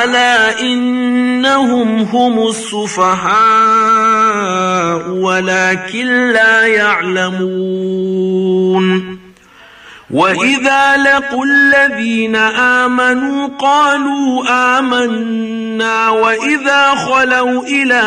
ألا إنهم هم السفهاء ولكن لا يعلمون وإذا لقوا الذين آمنوا قالوا آمنا وإذا خلوا إلى